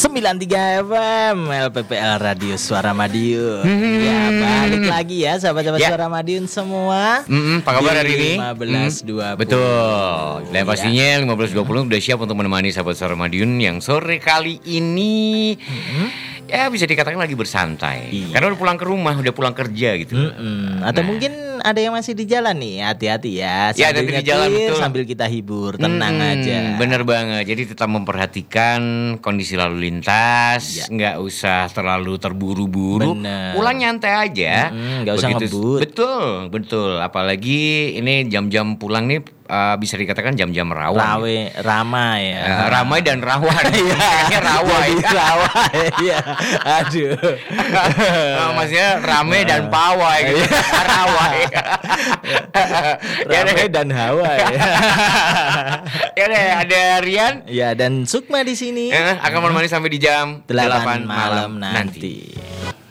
93 FM LPPL Radio Suara Madiun. Ya, balik lagi ya sahabat-sahabat Suara Madiun semua. Apa kabar hari ini? 15.20. Betul. Dan pastinya 15.20 udah siap untuk menemani sahabat Suara Madiun yang sore kali ini ya bisa dikatakan lagi bersantai. Iya. Karena udah pulang ke rumah, udah pulang kerja gitu. Atau mungkin ada yang masih di jalan nih, hati-hati ya. Ya, ada di jalan, betul. Sambil kita hibur, tenang aja. Bener banget. Jadi tetap memperhatikan kondisi lalu lintas, nggak usah terlalu terburu-buru. Bener. Pulang nyantai aja. Nggak usah ngebut. Betul. Apalagi ini jam-jam pulang nih bisa dikatakan jam-jam rawan. Ramai ya. Ramai dan rawan. Kayaknya rawai. Rawai. Iya. Aduh. Maksudnya rame dan pawai gitu. Rawai. Ramai dan hawa ya. Ya deh, ada Rian. Ya, dan Sukma di sini. Akan menemani sampai di jam 8 malam nanti.